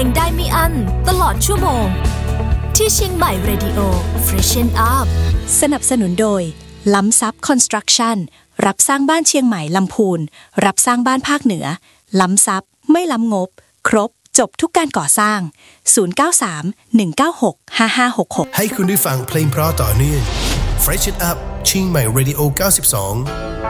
งได้ไม่อั้นตลอดชั่วโมงที่เชียงใหม่ Radio Freshen Up สนับสนุนโดยล้ำซับคอนสตรักชั่นรับสร้างบ้านเชียงใหม่ลำพูนรับสร้างบ้านภาคเหนือล้ำซับไม่ล้ำงบครบจบทุกการก่อสร้าง0931965566 ให้คุณได้ฟังเพลงเพราะต่อเนื่อง Fresh It Up เชียงใหม่ Radio 92